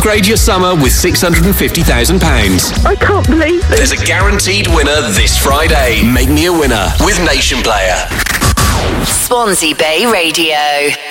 Upgrade your summer with £650,000. I can't believe this. There's a guaranteed winner this Friday. Make me a winner with Nation Player. Swansea Bay Radio.